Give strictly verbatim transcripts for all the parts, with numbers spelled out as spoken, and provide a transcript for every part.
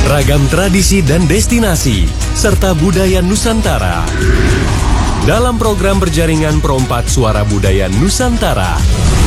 Ragam tradisi dan destinasi, serta budaya Nusantara. Dalam program berjaringan Perompat Suara Budaya Nusantara.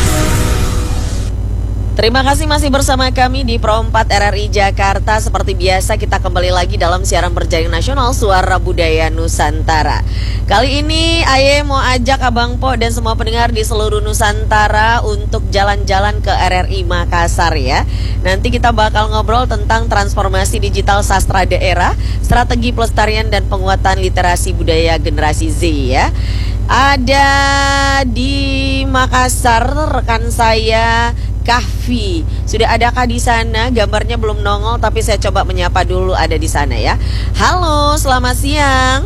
Terima kasih masih bersama kami di Perompat R R I Jakarta. Seperti biasa kita kembali lagi dalam siaran berjaring nasional Suara Budaya Nusantara. Kali ini Aye mau ajak Abang Po dan semua pendengar di seluruh Nusantara untuk jalan-jalan ke R R I Makassar ya. Nanti kita bakal ngobrol tentang transformasi digital sastra daerah, strategi pelestarian dan penguatan literasi budaya generasi Z ya. Ada di Makassar rekan saya Kahfi. Sudah adakah di sana? Gambarnya belum nongol tapi saya coba menyapa dulu ada di sana ya. Halo, selamat siang.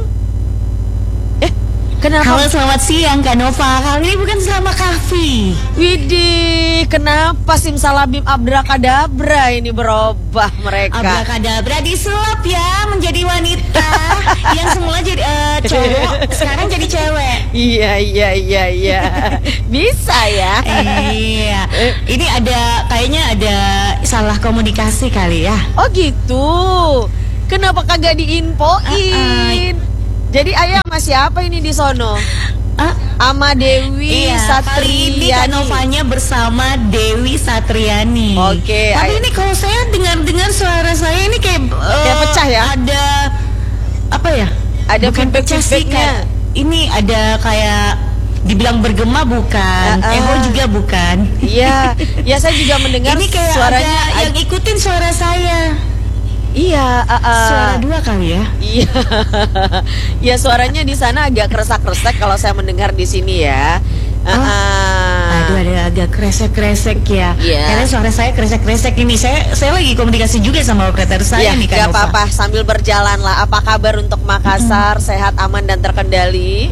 Eh, kenapa? Halo, selamat siang Kak Nova. Kali ini bukan sama Kahfi. Widih, kenapa simsalabim abrakadabra ini berubah mereka? Abrakadabra disulap ya menjadi wanita yang semula jadi uh, cowok, sekarang jadi cewek. Iya, iya, iya, iya. Bisa ya. Iya. Ini ada kayaknya ada salah komunikasi kali ya. Oh gitu. Kenapa kagak diinfoin? Uh, uh. Jadi Ayah sama siapa ini di sono? Uh, Ama Dewi iya, Satriani. Kali ini Kak Novanya bersama Dewi Satriani. Oke. Tapi ini kalau saya dengar-dengar suara saya ini kayak uh, kayak pecah ya? Ada apa ya? Ada feedback-feedbacknya. Ini ada kayak dibilang bergema bukan, uh, uh. echo juga bukan. Iya, ya saya juga mendengar ini kayak suaranya ada yang ikutin suara saya. Iya, uh, uh. suara dua kali ya. Iya, ya suaranya di sana agak kresek-kresek kalau saya mendengar di sini ya. Uh, oh. uh. Aduh, ada agak kresek-kresek ya. Yeah. Karena suara saya kresek-kresek ini. Saya saya lagi komunikasi juga sama operator saya ya, nih Kak Nova. Gak apa-apa, sambil berjalan lah. Apa kabar untuk Makassar? Mm. Sehat, aman dan terkendali?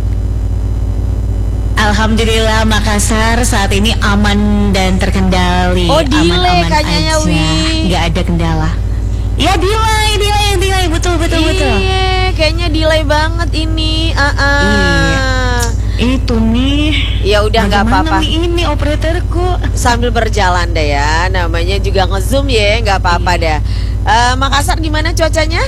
Alhamdulillah Makassar saat ini aman dan terkendali. Oh, delay aman-aman kayaknya aja. Wi. Nggak ada kendala. Ya delay, delay, delay, betul, betul, betul. Iya, kayaknya delay banget ini. Uh -uh. Iya. Itu nih. Ya udah nggak apa-apa. Ini operatorku sambil berjalan deh ya. Namanya juga ngezoom ya, nggak apa-apa dah. Uh, Makassar gimana cuacanya?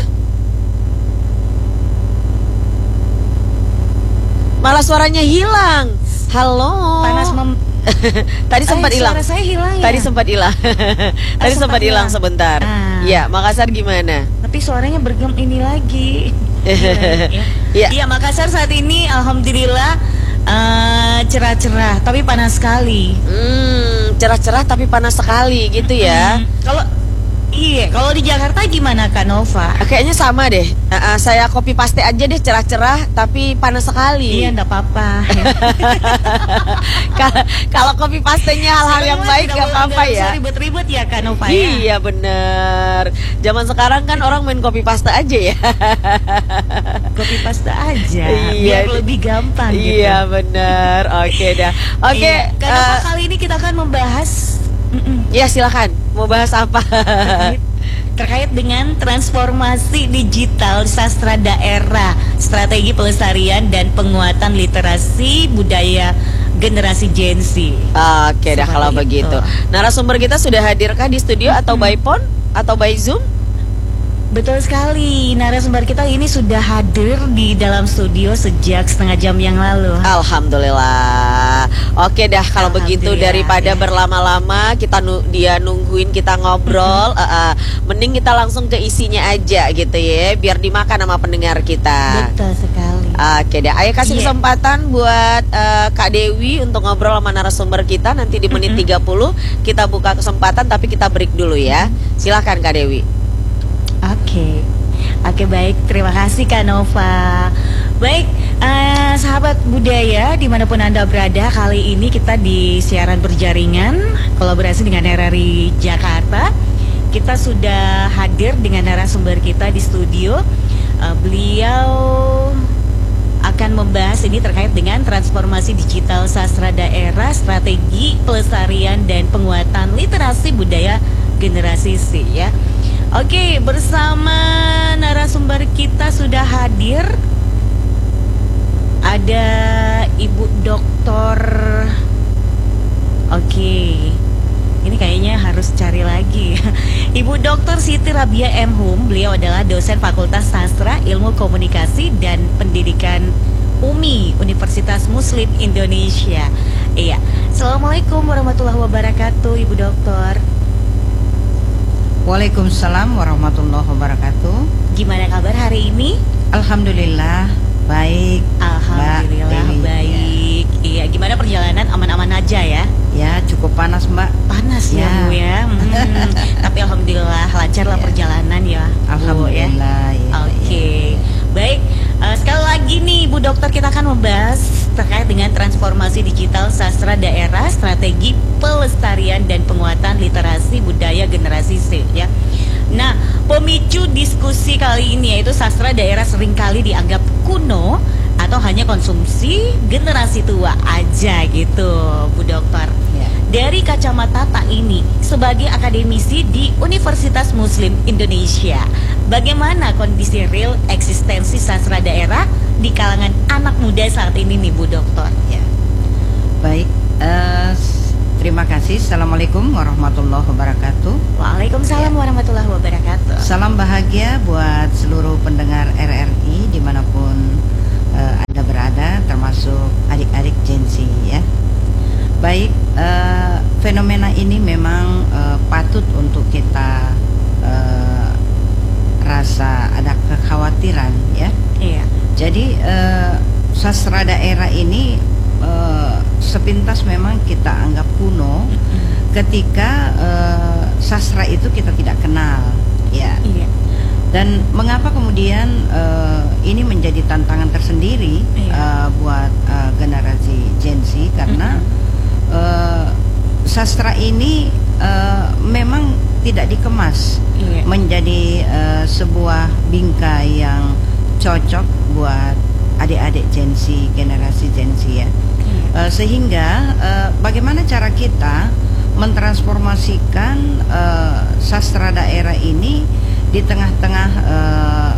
Malah suaranya hilang. Halo. Panas mem Tadi sempat hilang. Suara saya hilang ya? Tadi sempat hilang. Tadi sempat hilang sebentar. Ah. Ya, Makassar gimana? Tapi suaranya bergem ini lagi. Iya, ya. Makassar saat ini alhamdulillah uh, cerah-cerah, tapi panas sekali. Hmm, cerah-cerah tapi panas sekali gitu ya. Hmm. Kalau iya, kalau di Jakarta gimana Kak Nova? Kayaknya sama deh. Uh, uh, saya copy paste aja deh, cerah-cerah tapi panas sekali. Iya, enggak apa-apa. Kalau copy pastenya hal-hal yang baik gak apa-apa ya. Ribet-ribet ya Kak Nova ya. Iya bener. Zaman sekarang kan orang main copy paste aja ya. Copy paste aja. Iya. Biar lebih gampang gitu. Iya bener. Oke dah. Oke. Okay, iya. Kak Nova, uh, kali ini kita akan membahas. Mm-mm. Ya silakan. Mau bahas apa? Terkait, terkait dengan transformasi digital sastra daerah, strategi pelestarian dan penguatan literasi budaya generasi Gen Z. Oke dah kalau begitu. Narasumber kita sudah hadirkah di studio atau by phone atau by Zoom? Betul sekali, narasumber kita ini sudah hadir di dalam studio sejak setengah jam yang lalu. Alhamdulillah. Oke dah kalau begitu daripada ya. berlama-lama kita nu dia nungguin kita ngobrol, uh, uh, mending kita langsung ke isinya aja gitu ya, biar dimakan sama pendengar kita. Betul sekali. Oke dah, ayo kasih yeah. kesempatan buat uh, Kak Dewi untuk ngobrol sama narasumber kita. Nanti di menit mm-hmm. tiga puluh kita buka kesempatan, tapi kita break dulu ya. Silahkan Kak Dewi. Oke, oke baik, terima kasih Kak Nova. Baik, uh, sahabat budaya dimanapun Anda berada, kali ini kita di siaran berjaringan kolaborasi dengan R R I Jakarta. Kita sudah hadir dengan narasumber kita di studio. uh, Beliau akan membahas ini terkait dengan transformasi digital sastra daerah, strategi pelestarian dan penguatan literasi budaya generasi Z ya. Oke, bersama narasumber kita sudah hadir. Ada Ibu Doktor Oke Ini kayaknya harus cari lagi. Ibu Doktor Siti Rabia M. Hum, beliau adalah dosen Fakultas Sastra, Ilmu Komunikasi dan Pendidikan U M I, Universitas Muslim Indonesia. Iya. Assalamualaikum warahmatullahi wabarakatuh, Ibu Doktor. Waalaikumsalam warahmatullahi wabarakatuh. Gimana kabar hari ini? Alhamdulillah baik. Alhamdulillah Mbak, baik. Iya, gimana perjalanan, aman-aman aja ya? Ya cukup panas Mbak. Panas ya, Ya. Bu ya. Hmm, tapi alhamdulillah lancar lah Ya. perjalanan ya, Bu, ya. Alhamdulillah. Ya, Oke, ya. baik. Uh, sekali lagi nih, Bu Dokter, kita akan membahas terkait dengan transformasi digital sastra daerah, strategi pelestarian dan penguatan literasi budaya generasi Z ya. Nah, pemicu diskusi kali ini yaitu sastra daerah seringkali dianggap kuno atau hanya konsumsi generasi tua aja gitu, Bu Dokter. Ya. Dari kacamata Tak ini sebagai akademisi di Universitas Muslim Indonesia, bagaimana kondisi real eksistensi sastra daerah di kalangan anak muda saat ini nih, Bu Dokter? Ya. Baik. eh, s- terima kasih. Assalamualaikum warahmatullahi wabarakatuh. Waalaikumsalam Ya. warahmatullahi wabarakatuh. Salam bahagia buat seluruh pendengar R R I dimanapun eh, Anda berada, termasuk adik-adik Gen Z ya. Baik, eh, fenomena ini memang eh, patut untuk kita eh, rasa ada kekhawatiran ya. Iya. Jadi eh, sastra daerah ini eh, sepintas memang kita anggap kuno ketika eh, sastra itu kita tidak kenal ya. Iya. Dan mengapa kemudian eh, ini menjadi tantangan tersendiri Iya. eh, buat eh, generasi Gen Z karena eh, sastra ini eh, memang tidak dikemas Iya. menjadi eh, sebuah bingkai yang cocok buat adik-adik Gen Z, generasi Gen Z ya. Eh, sehingga eh, bagaimana cara kita mentransformasikan eh, sastra daerah ini di tengah-tengah eh,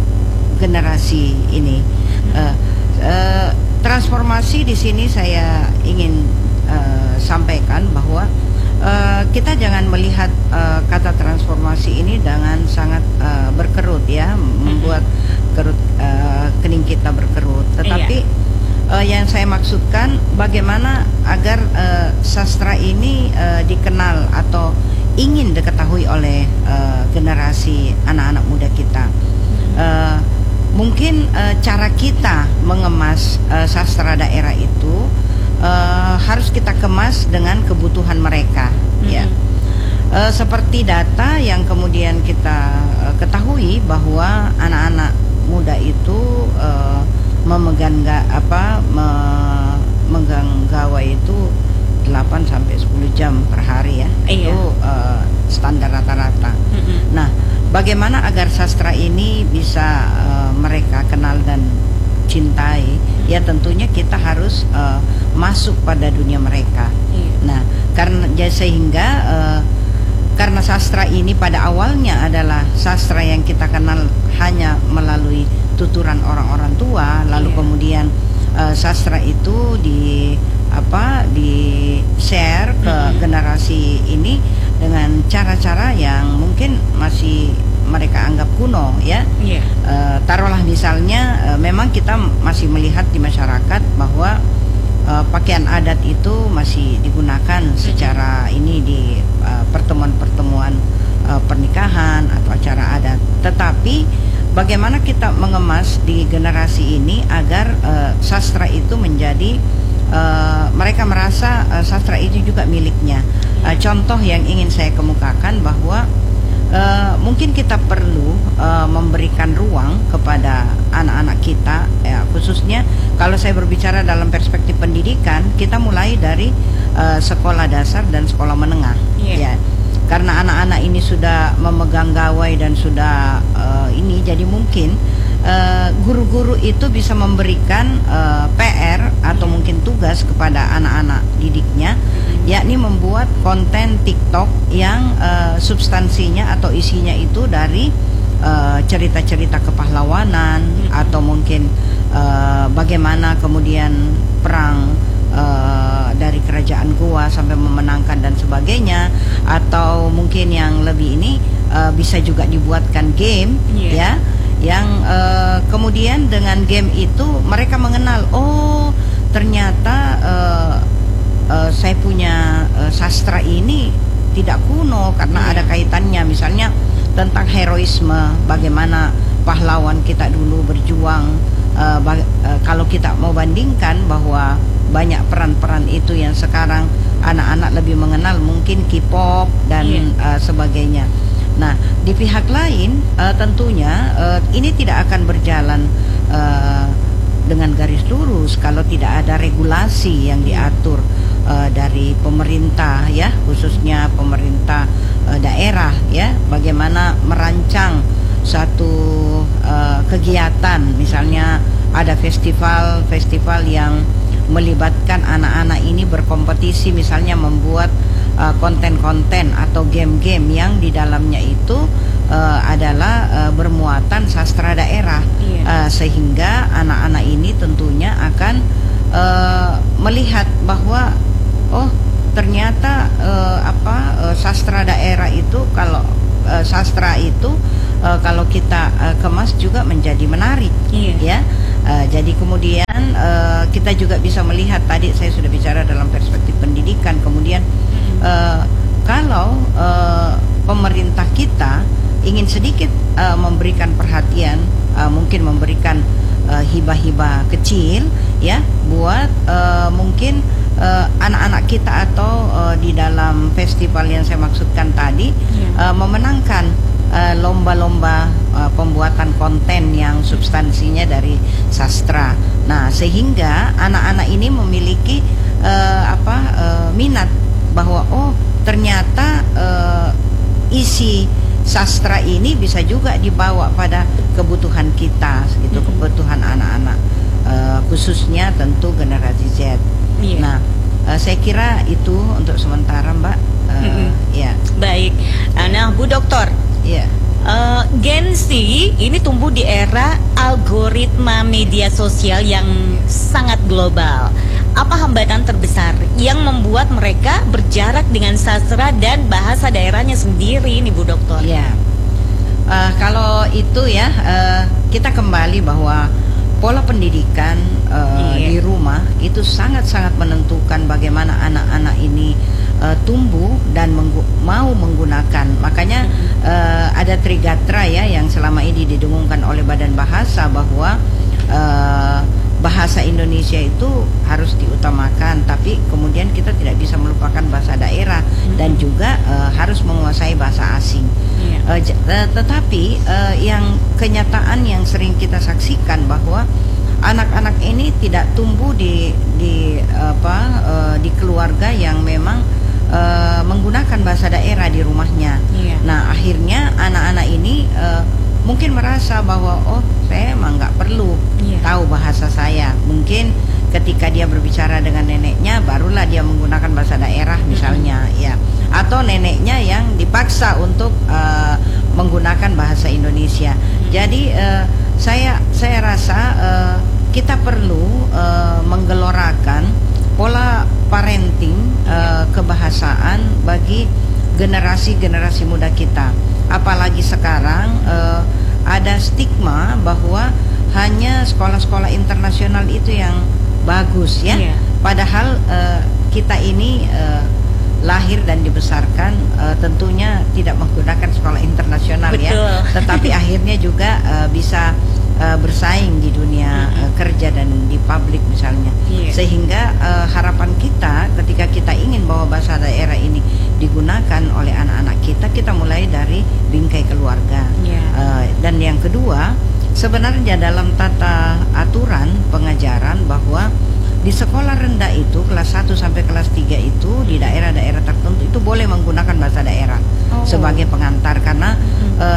generasi ini. Eh, eh, transformasi di sini saya ingin eh, sampaikan bahwa eh, kita jangan melihat eh, kata transformasi ini dengan sangat eh, berkerut ya, membuat kerut eh, kening kita berkerut. Tetapi Uh, yang saya maksudkan bagaimana agar uh, sastra ini uh, dikenal atau ingin diketahui oleh uh, generasi anak-anak muda kita. Uh, mungkin uh, cara kita mengemas uh, sastra daerah itu uh, harus kita kemas dengan kebutuhan mereka. Mm-hmm. Ya, uh, seperti data yang kemudian kita uh, ketahui bahwa anak-anak muda itu uh, memegang ga, apa memegang gawai itu delapan sampai sepuluh jam per hari ya. Iya. Itu uh, standar rata-rata. Mm-mm. Nah, bagaimana agar sastra ini bisa uh, mereka kenal dan cintai? Ya tentunya kita harus uh, masuk pada dunia mereka. Iya. Nah, karena ya, sehingga uh, karena sastra ini pada awalnya adalah sastra yang kita kenal hanya melalui tuturan orang-orang tua, lalu Iya. kemudian uh, sastra itu di apa di share ke Mm-hmm. generasi ini dengan cara-cara yang mungkin masih mereka anggap kuno ya. Iya. Uh, taruhlah misalnya uh, memang kita masih melihat di masyarakat bahwa uh, pakaian adat itu masih digunakan secara ini di uh, pertemuan-pertemuan uh, pernikahan atau acara adat. Tetapi bagaimana kita mengemas di generasi ini agar uh, sastra itu menjadi uh, mereka merasa uh, sastra itu juga miliknya. Uh, contoh yang ingin saya kemukakan bahwa Uh, mungkin kita perlu uh, memberikan ruang kepada anak-anak kita ya, khususnya kalau saya berbicara dalam perspektif pendidikan, kita mulai dari uh, sekolah dasar dan sekolah menengah. Yeah. Ya, karena anak-anak ini sudah memegang gawai dan sudah uh, ini jadi mungkin uh, guru-guru itu bisa memberikan uh, P R atau mungkin tugas kepada anak-anak didiknya, yakni membuat konten TikTok yang uh, substansinya atau isinya itu dari uh, cerita-cerita kepahlawanan atau mungkin uh, bagaimana kemudian perang uh, dari kerajaan Goa sampai memenangkan dan sebagainya, atau mungkin yang lebih ini uh, bisa juga dibuatkan game, Yeah. ya, yang uh, kemudian dengan game itu mereka mengenal, oh ternyata uh, uh, saya punya uh, sastra ini tidak kuno karena Yeah. ada kaitannya misalnya tentang heroisme, bagaimana pahlawan kita dulu berjuang. Uh, bag, uh, kalau kita mau bandingkan bahwa banyak peran-peran itu yang sekarang anak-anak lebih mengenal mungkin K-pop dan Yeah. uh, sebagainya. Nah, di pihak lain uh, tentunya uh, ini tidak akan berjalan uh, dengan garis lurus kalau tidak ada regulasi yang diatur uh, dari pemerintah, ya, khususnya pemerintah uh, daerah, ya, bagaimana merancang satu uh, kegiatan, misalnya ada festival-festival yang melibatkan anak-anak ini berkompetisi, misalnya membuat uh, konten-konten atau game-game yang di dalamnya itu uh, adalah uh, bermuatan sastra daerah, Iya. uh, sehingga anak-anak ini tentunya akan uh, melihat bahwa oh ternyata uh, apa uh, sastra daerah itu kalau uh, sastra itu uh, kalau kita uh, kemas juga menjadi menarik, Iya. ya. Uh, jadi kemudian uh, kita juga bisa melihat, tadi saya sudah bicara dalam perspektif pendidikan, kemudian uh, kalau uh, pemerintah kita ingin sedikit uh, memberikan perhatian, uh, mungkin memberikan uh, hibah-hibah kecil, ya, buat uh, mungkin uh, anak-anak kita atau uh, di dalam festival yang saya maksudkan tadi, Yeah. uh, memenangkan uh, lomba-lomba uh, pembuatan konten yang substansinya dari sastra. Nah, sehingga anak-anak ini memiliki uh, apa uh, minat bahwa oh ternyata uh, isi sastra ini bisa juga dibawa pada kebutuhan kita, gitu, Mm-hmm. kebutuhan anak-anak, uh, khususnya tentu generasi Z. Iya. Nah, uh, saya kira itu untuk sementara, Mbak. Uh, Mm-mm. Ya, Baik. Nah, Bu Doktor, ya. eh, Gen Z ini tumbuh di era algoritma media sosial yang sangat global. Apa hambatan terbesar yang membuat mereka berjarak dengan sastra dan bahasa daerahnya sendiri ini, Bu Doktor? Ya, uh, kalau itu ya uh, kita kembali bahwa pola pendidikan uh, Iya. di rumah itu sangat-sangat menentukan bagaimana anak-anak ini uh, tumbuh dan menggu- mau menggunakan. Makanya uh, ada Trigatra, ya, yang selama ini didengungkan oleh Badan Bahasa bahwa uh, bahasa Indonesia itu harus diutamakan, tapi kemudian kita tidak bisa melupakan bahasa daerah dan juga uh, harus menguasai bahasa asing. Iya. Uh, j- uh, tetapi uh, yang kenyataan yang sering kita saksikan bahwa anak-anak ini tidak tumbuh di di apa uh, di keluarga yang memang uh, menggunakan bahasa daerah di rumahnya. Iya. Nah, akhirnya anak-anak ini uh, mungkin merasa bahwa oh saya emang nggak perlu Iya. tahu bahasa saya. Mungkin ketika dia berbicara dengan neneknya barulah dia menggunakan bahasa daerah misalnya, ya, atau neneknya yang dipaksa untuk uh, menggunakan bahasa Indonesia. Jadi uh, saya saya rasa uh, kita perlu uh, menggelorakan pola parenting uh, kebahasaan bagi generasi-generasi muda kita. Apalagi sekarang uh, ada stigma bahwa hanya sekolah-sekolah internasional itu yang bagus, ya. Iya. Padahal uh, kita ini uh, lahir dan dibesarkan uh, tentunya tidak menggunakan sekolah internasional, ya. Betul. Tetapi akhirnya juga uh, bisa uh, bersaing di dunia uh, kerja dan di publik misalnya. Iya. Sehingga uh, harapan kita ketika kita ingin bahwa bahasa daerah ini digunakan oleh anak-anak kita, kita mulai dari bingkai keluarga. Iya. Uh, dan yang kedua, sebenarnya dalam tata aturan pengajaran bahwa di sekolah rendah itu kelas satu sampai kelas tiga itu di daerah-daerah tertentu itu boleh menggunakan bahasa daerah Oh. sebagai pengantar, karena uh,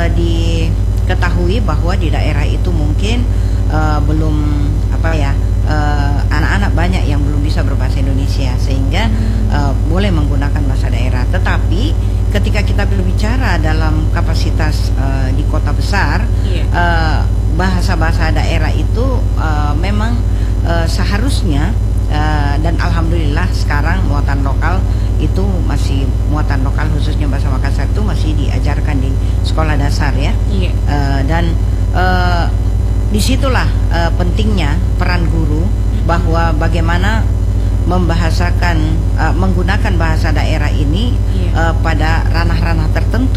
diketahui bahwa di daerah itu mungkin uh, belum apa ya uh, anak-anak banyak yang belum bisa berbahasa Indonesia, sehingga uh, boleh menggunakan bahasa daerah. Tetapi ketika kita berbicara dalam kapasitas uh, di kota besar, Iya. uh, bahasa-bahasa daerah itu uh, memang uh, seharusnya uh, dan alhamdulillah sekarang muatan lokal itu masih muatan lokal khususnya bahasa Makassar itu masih diajarkan di sekolah dasar ya. Iya. Uh, dan uh, disitulah uh, pentingnya peran guru bahwa bagaimana membahasakan uh, menggunakan bahasa daerah ini Iya. uh, pada ranah-ranah tertentu.